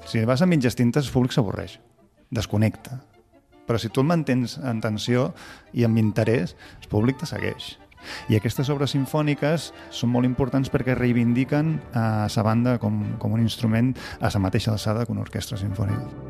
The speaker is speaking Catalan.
Si vas a mitges tintes, el públic s'avorreix, desconnecta. Però si tu el mantens en tensió i amb interès, el públic te segueix. I aquestes obres simfòniques són molt importants perquè reivindiquen a la banda com un instrument a la mateixa alçada que una orquestra simfònica.